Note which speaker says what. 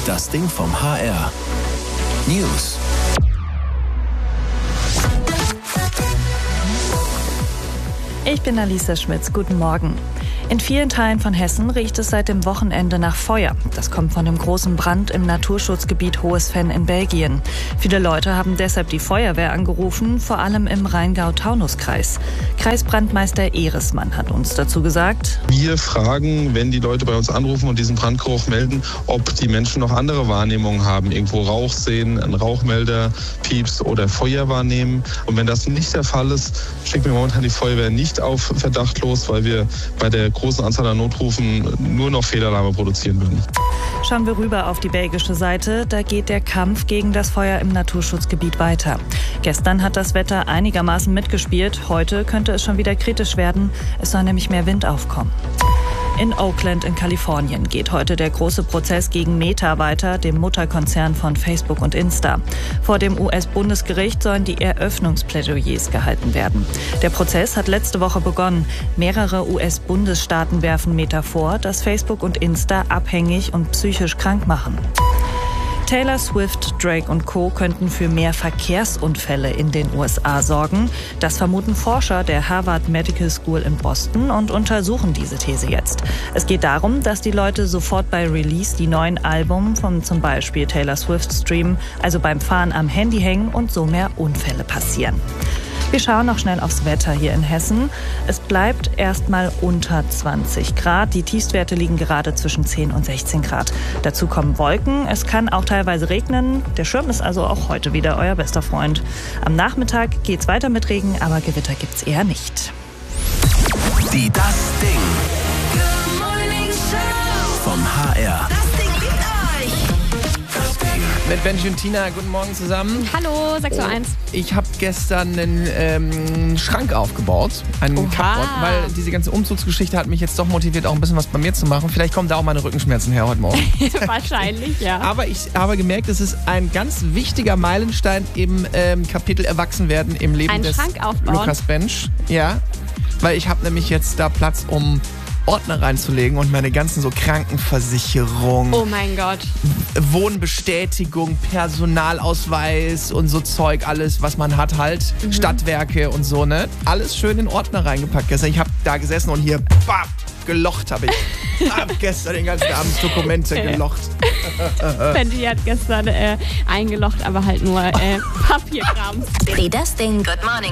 Speaker 1: Das Ding vom HR. News.
Speaker 2: Ich bin Alisa Schmitz. Guten Morgen. In vielen Teilen von Hessen riecht es seit dem Wochenende nach Feuer. Das kommt von dem großen Brand im Naturschutzgebiet Hohes Venn in Belgien. Viele Leute haben deshalb die Feuerwehr angerufen, vor allem im Rheingau-Taunus-Kreis. Kreisbrandmeister Ehresmann hat uns dazu gesagt:
Speaker 3: Wir fragen, wenn die Leute bei uns anrufen und diesen Brandgeruch melden, ob die Menschen noch andere Wahrnehmungen haben. Irgendwo Rauch sehen, einen Rauchmelder, Pieps oder Feuer wahrnehmen. Und wenn das nicht der Fall ist, schicken wir momentan die Feuerwehr nicht auf Verdacht los, weil wir bei der großen Anzahl an Notrufen nur noch Fehlalarme produzieren würden.
Speaker 2: Schauen wir rüber auf die belgische Seite. Da geht der Kampf gegen das Feuer im Naturschutzgebiet weiter. Gestern hat das Wetter einigermaßen mitgespielt. Heute könnte es schon wieder kritisch werden. Es soll nämlich mehr Wind aufkommen. In Oakland in Kalifornien geht heute der große Prozess gegen Meta weiter, dem Mutterkonzern von Facebook und Insta. Vor dem US-Bundesgericht sollen die Eröffnungsplädoyers gehalten werden. Der Prozess hat letzte Woche begonnen. Mehrere US-Bundesstaaten werfen Meta vor, dass Facebook und Insta abhängig und psychisch krank machen. Taylor Swift, Drake und Co. könnten für mehr Verkehrsunfälle in den USA sorgen. Das vermuten Forscher der Harvard Medical School in Boston und untersuchen diese These jetzt. Es geht darum, dass die Leute sofort bei Release die neuen Alben von zum Beispiel Taylor Swift streamen, also beim Fahren am Handy hängen und so mehr Unfälle passieren. Wir schauen noch schnell aufs Wetter hier in Hessen. Es bleibt erstmal unter 20 Grad. Die Tiefstwerte liegen gerade zwischen 10 und 16 Grad. Dazu kommen Wolken. Es kann auch teilweise regnen. Der Schirm ist also auch heute wieder euer bester Freund. Am Nachmittag geht's weiter mit Regen, aber Gewitter gibt's eher nicht.
Speaker 1: Die Das Ding vom HR.
Speaker 4: Mit Benji und Tina, guten Morgen zusammen.
Speaker 5: Hallo, 6:01 Uhr.
Speaker 4: Ich habe gestern einen Schrank aufgebaut, einen Carport, weil diese ganze Umzugsgeschichte hat mich jetzt doch motiviert, auch ein bisschen was bei mir zu machen. Vielleicht kommen da auch meine Rückenschmerzen her heute Morgen.
Speaker 5: Wahrscheinlich, ja.
Speaker 4: Aber ich habe gemerkt, es ist ein ganz wichtiger Meilenstein im Kapitel Erwachsenwerden im Leben des Lukas Bench. Ja, weil ich habe nämlich jetzt da Platz, um Ordner reinzulegen und meine ganzen so Krankenversicherung,
Speaker 5: oh mein Gott,
Speaker 4: Wohnbestätigung, Personalausweis und so Zeug, alles, was man hat halt, Stadtwerke und so, ne? Alles schön in Ordner reingepackt gestern. Ich habe da gesessen und hier, gelocht habe ich. Hab gestern den ganzen Abend Dokumente gelocht.
Speaker 5: Benji hat gestern eingelocht, aber halt nur Papierkram.
Speaker 6: Das Ding. Good morning.